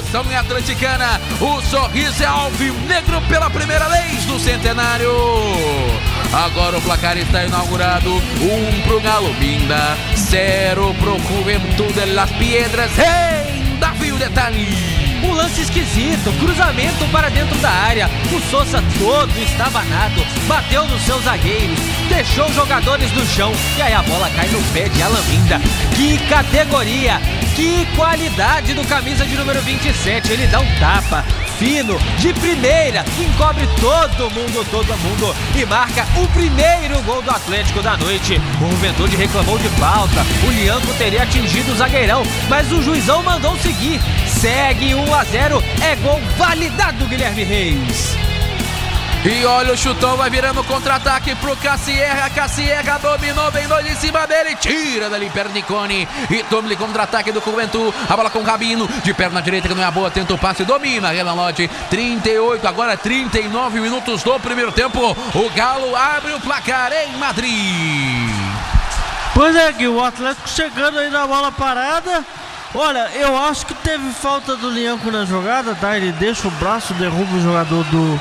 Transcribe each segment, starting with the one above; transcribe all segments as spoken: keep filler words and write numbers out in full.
emoção é atleticana. O sorriso é alvinegro pela primeira vez no centenário. Agora o placar está inaugurado. Um pro Galo Minda, zero pro Juventude Las Piedras. Em Davi, o detalhe. Um lance esquisito, cruzamento para dentro da área. O Sousa todo estabanado, bateu nos seus zagueiros, deixou os jogadores no chão e aí a bola cai no pé de Alan Minda. Que categoria, que qualidade do camisa de número vinte e sete. Ele dá um tapa fino, de primeira, encobre todo mundo, todo mundo e marca o primeiro gol do Atlético da noite. O Juventude reclamou de falta, o Lianco teria atingido o zagueirão, mas o juizão mandou seguir. Segue um a zero, é gol validado, Guilherme Reis. E olha o chutão, vai virando contra-ataque pro Cassierra. Cassierra dominou, vem dois em cima dele, tira dali Pernicone e toma ele contra-ataque do Juventude. A bola com o Rabino, de perna direita que não é boa, tenta o passe, domina Renan Lodge. trinta e oito, agora trinta e nove minutos do primeiro tempo. O Galo abre o placar em Madrid. Pois é, Gui, o Atlético chegando aí na bola parada. Olha, eu acho que teve falta do Lianco na jogada, tá? Ele deixa o braço, derruba o jogador do,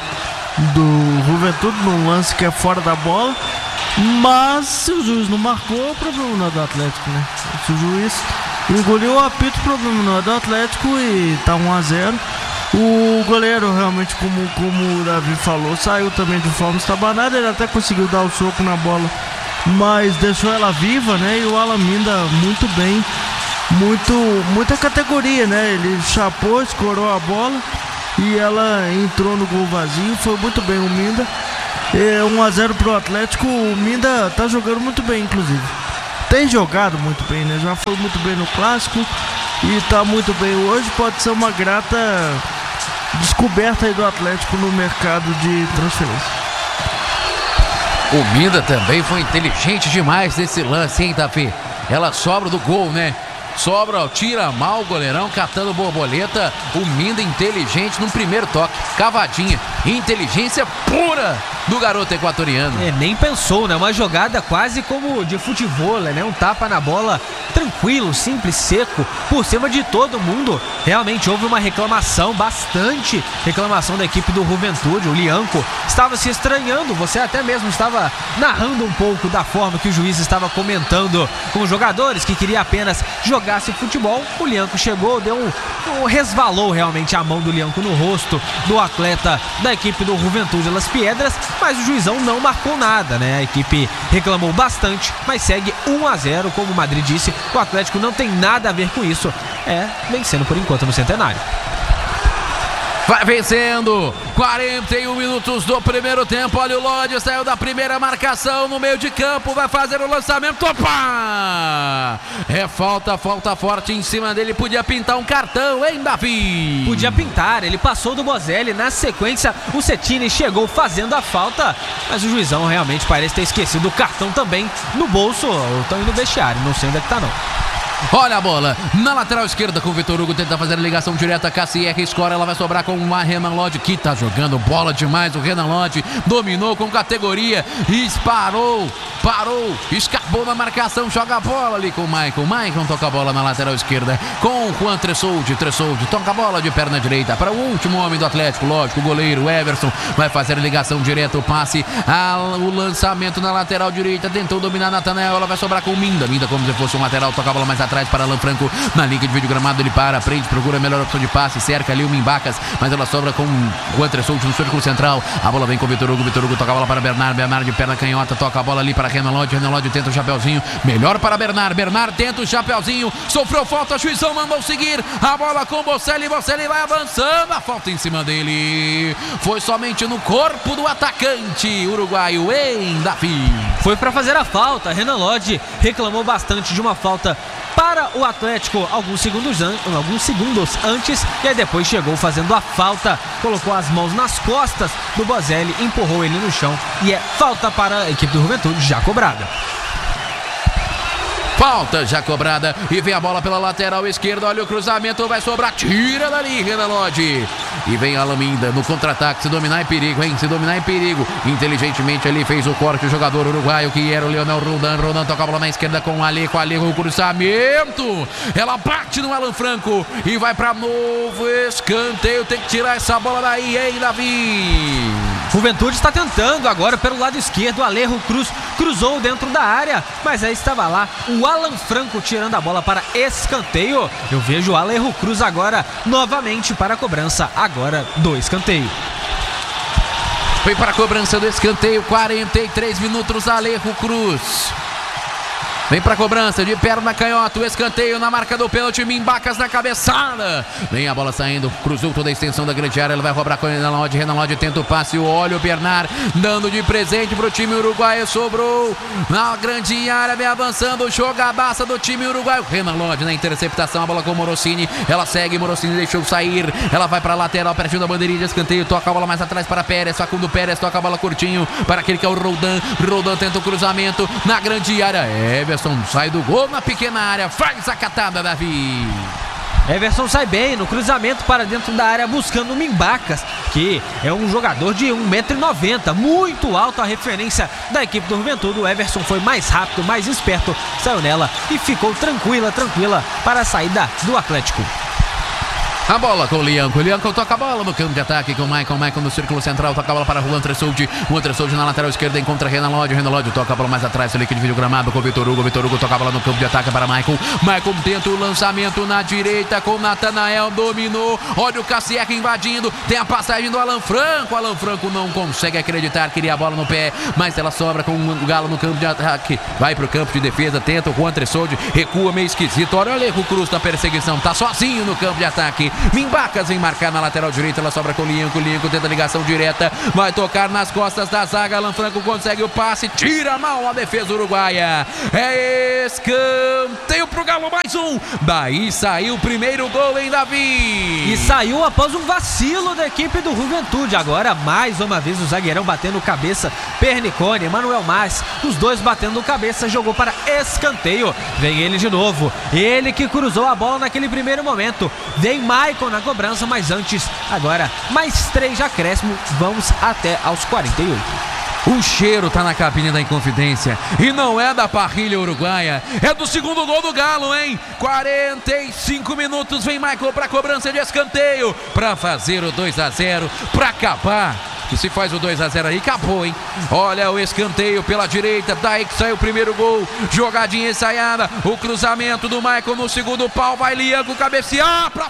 do Juventude num lance que é fora da bola. Mas se o juiz não marcou, o problema não é do Atlético, né? Se o juiz engoliu o apito, o problema não é do Atlético e tá um a zero. O goleiro realmente, como, como o Davi falou, saiu também de forma estabanada. Ele até conseguiu dar o soco na bola, mas deixou ela viva, né? E o Alan Minda muito bem. Muito, muita categoria, né? Ele chapou, escorou a bola e ela entrou no gol vazio. Foi muito bem o Minda. É um a zero pro Atlético. O Minda tá jogando muito bem, inclusive. Tem jogado muito bem, né? Já foi muito bem no Clássico e tá muito bem hoje. Pode ser uma grata descoberta aí do Atlético no mercado de transferência. O Minda também foi inteligente demais nesse lance, hein, Davi? Ela sobra do gol, né? Sobra, tira mal o goleirão, catando borboleta. O Minda inteligente no primeiro toque, cavadinha, inteligência pura do garoto equatoriano. É, nem pensou, né? Uma jogada quase como de futebol, né? Um tapa na bola tranquilo, simples, seco, por cima de todo mundo. Realmente houve uma reclamação, bastante reclamação da equipe do Juventude. O Lianco estava se estranhando, você até mesmo estava narrando um pouco da forma que o juiz estava comentando com os jogadores, que queria apenas jogasse futebol. O Lianco chegou, deu um, um resvalou realmente a mão do Lianco no rosto do atleta da equipe do Juventude Las Piedras, mas o juizão não marcou nada, né? A equipe reclamou bastante, mas segue um a zero, como o Madrid disse. O Atlético não tem nada a ver com isso, é vencendo por enquanto no Centenário. Vai vencendo, quarenta e um minutos do primeiro tempo. Olha o Lodge, saiu da primeira marcação no meio de campo, vai fazer o lançamento. Opa! É falta, falta forte em cima dele. Podia pintar um cartão, hein, Davi? Podia pintar, ele passou do Bozelli. Na sequência, o Cettini chegou fazendo a falta, mas o juizão realmente parece ter esquecido o cartão também no bolso. Estão indo no vestiário, não sei onde é que tá não. Olha a bola na lateral esquerda com o Vitor Hugo, tenta fazer a ligação direta. Cassierra escora, ela vai sobrar com o Renan Lodge, que tá jogando bola demais. O Renan Lodge dominou com categoria, disparou, parou, escapou na marcação, joga a bola ali com o Maicon. Maicon toca a bola na lateral esquerda com o Juan Tressoldi. Tressoldi toca a bola de perna direita para o último homem do Atlético, lógico, o goleiro Everson vai fazer a ligação direta, o passe, a, o lançamento na lateral direita, tentou dominar Natanael, ela vai sobrar com o Minda. Minda como se fosse um lateral, toca a bola mais atrás para Alan Franco, na linha de vídeo gramado, ele para, prende, procura a melhor opção de passe, cerca ali o Mimbacas, mas ela sobra com o Juan Tressoldi no círculo central. A bola vem com o Vitor Hugo, Vitor Hugo toca a bola para Bernard, Bernard de perna canhota, toca a bola ali para Renan Lodge, Renan Lodge tenta o chapeuzinho, melhor para Bernard, Bernard tenta o chapeuzinho, sofreu falta, juizão mandou seguir, a bola com o Bocelli, Bocelli vai avançando, a falta em cima dele, foi somente no corpo do atacante uruguaio, em Davi. Foi para fazer a falta, Renan Lodge reclamou bastante de uma falta para o Atlético alguns segundos, an- alguns segundos antes, e aí depois chegou fazendo a falta, colocou as mãos nas costas do Bozelli, empurrou ele no chão e é falta para a equipe do Juventude já cobrada. Falta já cobrada e vem a bola pela lateral esquerda. Olha o cruzamento, vai sobrar. Tira dali, Renan Lodge. E vem Alan Minda no contra-ataque. Se dominar é perigo, hein? Se dominar é perigo. Inteligentemente ali fez o corte o jogador uruguaio que era o Leonel Roldan. Roldan toca a bola na esquerda com o Ale. Com o Ale, o cruzamento. Ela bate no Alan Franco e vai para novo escanteio. Tem que tirar essa bola daí, hein, Davi? Juventude está tentando agora pelo lado esquerdo. O Alejo Cruz cruzou dentro da área, mas aí estava lá o Alan Franco tirando a bola para escanteio. Eu vejo o Alejo Cruz agora novamente para a cobrança agora do escanteio. Foi para a cobrança do escanteio, quarenta e três minutos, Alejo Cruz. Vem para a cobrança, de perna canhota, o escanteio na marca do pênalti, Mimbacas na cabeçada. Vem a bola saindo, cruzou toda a extensão da grande área, ele vai roubar com o Renan Lodge, Renan Lodge tenta o passe, olha o Bernard, dando de presente para o time uruguaio, sobrou na grande área, vem avançando, jogadaça do time uruguaio. Renan Lodge na interceptação, a bola com o Morosini, ela segue, Morosini deixou sair, ela vai para a lateral, pertinho da bandeirinha de escanteio, toca a bola mais atrás para Pérez, Facundo Pérez toca a bola curtinho para aquele que é o Roldan, Roldan tenta o cruzamento na grande área, Everson sai do gol na pequena área, faz a catada, Davi. Everson sai bem no cruzamento para dentro da área buscando o Mimbacas, que é um jogador de um metro e noventa, muito alto, a referência da equipe do Juventude. O Everson foi mais rápido, mais esperto, saiu nela e ficou tranquila, tranquila para a saída do Atlético. A bola com o Lianco, o Lianco toca a bola no campo de ataque com o Michael, Michael no círculo central, toca a bola para Juan Tressoldi, Juan Tressoldi na lateral esquerda encontra Renan Lodge, Renan Lodge toca a bola mais atrás, ele que divide o gramado com o Vitor Hugo, Vitor Hugo toca a bola no campo de ataque para Michael, Michael tenta o lançamento na direita com o Natanael, dominou, olha o Cassier invadindo, tem a passagem do Alan Franco, Alan Franco não consegue acreditar, queria a bola no pé, mas ela sobra com o Galo no campo de ataque, vai para o campo de defesa, tenta o Juan Tressoldi, recua meio esquisito, olha o Alejo Cruz na perseguição, tá sozinho no campo de ataque, Mimbacas vem marcar na lateral direita, ela sobra com o Lianco, o Lianco tenta a ligação direta, vai tocar nas costas da zaga, Alan Franco consegue o passe, tira mal a defesa uruguaia, é escanteio pro Galo, mais um, daí saiu o primeiro gol, hein, Davi? E saiu após um vacilo da equipe do Juventude, agora mais uma vez o zagueirão batendo cabeça, Pernicone, Manuel Mas, os dois batendo cabeça, jogou para escanteio, vem ele de novo, ele que cruzou a bola naquele primeiro momento, vem Maicon na cobrança, mas antes, agora, mais três de acréscimo, vamos até aos quarenta e oito. O cheiro tá na cabine da Inconfidência e não é da parrilha uruguaia, é do segundo gol do Galo, hein? quarenta e cinco minutos, vem Michael pra cobrança de escanteio, pra fazer o dois a zero, pra acabar. Que se faz o dois a zero aí, acabou, hein? Olha o escanteio pela direita, daí que saiu o primeiro gol, jogadinha ensaiada, o cruzamento do Michael no segundo pau, vai Lianco cabecear pra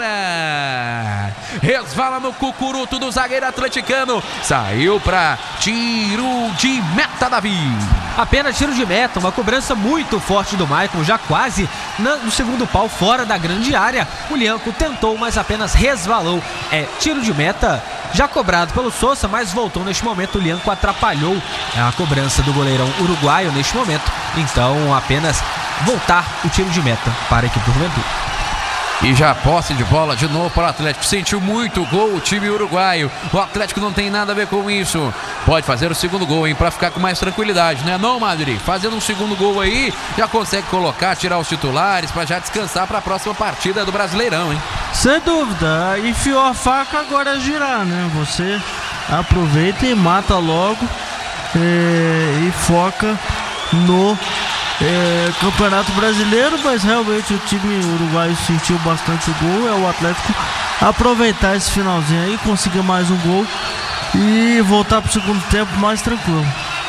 fora, resvala no cucuruto do zagueiro atleticano, saiu pra tiro de meta, Davi. Apenas tiro de meta, uma cobrança muito forte do Michael, já quase no segundo pau, fora da grande área, o Lianco tentou, mas apenas resvalou, é tiro de meta, já cobrado pelo Sousa, mas voltou neste momento, o Lianco atrapalhou a cobrança do goleirão uruguaio neste momento, então apenas voltar o tiro de meta para a equipe do Juventude. E já posse de bola de novo para o Atlético. Sentiu muito gol o time uruguaio. O Atlético não tem nada a ver com isso. Pode fazer o segundo gol, hein? Para ficar com mais tranquilidade, né? Não, Madrid? Fazendo um segundo gol aí, já consegue colocar, tirar os titulares para já descansar para a próxima partida do Brasileirão, hein? Sem dúvida. Enfiou a faca, agora é girar, né? Você aproveita e mata logo é, e foca no É, Campeonato Brasileiro, mas realmente o time uruguaio sentiu bastante o gol. É o Atlético aproveitar esse finalzinho aí, conseguir mais um gol e voltar para o segundo tempo mais tranquilo.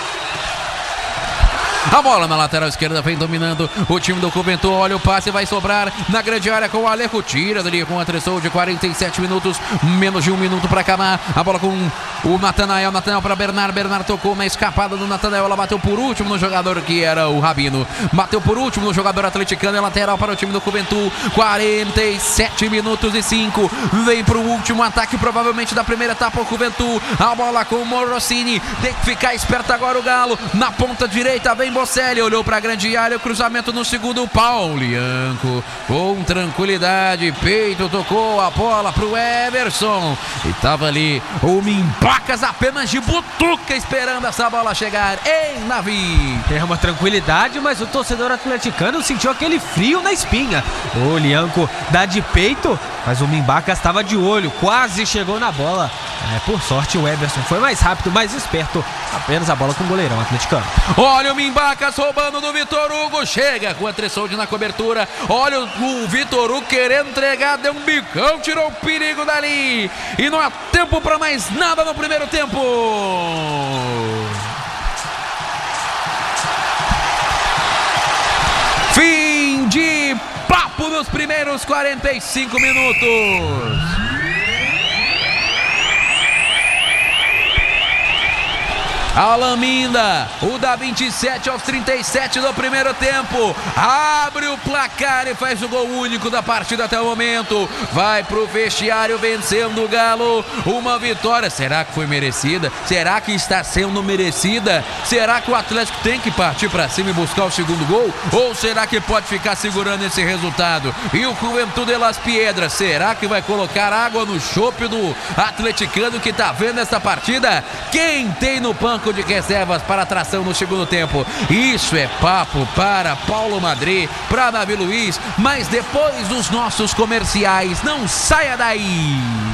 A bola na lateral esquerda vem dominando o time do Juventude. Olha o passe, vai sobrar na grande área com o Alejo. Tira dali com a Tressoldi de quarenta e sete minutos, menos de um minuto para acabar. A bola com o Natanael, Natanael para Bernard. Bernard tocou na escapada do Natanael. Ela bateu por último no jogador que era o Rabino. Bateu por último no jogador atleticano. É lateral para o time do Juventude. quarenta e sete minutos e cinco. Vem para o último ataque, provavelmente da primeira etapa, o Juventude. A bola com o Morosini. Tem que ficar esperto agora o Galo. Na ponta direita vem Bocelli olhou para a grande área, o cruzamento no segundo pau. Lianco com tranquilidade, peito, tocou a bola para o Everson. E tava ali o Mimbacas apenas de butuca esperando essa bola chegar em Navi. É uma tranquilidade, mas o torcedor atleticano sentiu aquele frio na espinha. O Lianco dá de peito, mas o Mimbacas estava de olho, quase chegou na bola. É, por sorte o Everson foi mais rápido, mais esperto, apenas a bola com o goleirão atleticano. Olha o Mimbacas roubando do Vitor Hugo, chega com a Tressoldi na cobertura. Olha o, o Vitor Hugo querendo entregar, deu um bicão, tirou o perigo dali. E não há tempo para mais nada no primeiro tempo. Fim de papo nos primeiros quarenta e cinco minutos. Alan Minda, o da vinte e sete aos trinta e sete do primeiro tempo, abre o placar e faz o gol único da partida até o momento. Vai pro vestiário vencendo o Galo, uma vitória. Será que foi merecida? Será que está sendo merecida? Será que o Atlético tem que partir para cima e buscar o segundo gol? Ou será que pode ficar segurando esse resultado? E o Juventude de Las Piedras, será que vai colocar água no chope do atleticano que tá vendo essa partida? Quem tem no banco de reservas para atração no segundo tempo? Isso é papo para Paulo Madrid, para Davi Luiz, mas depois dos nossos comerciais, não saia daí!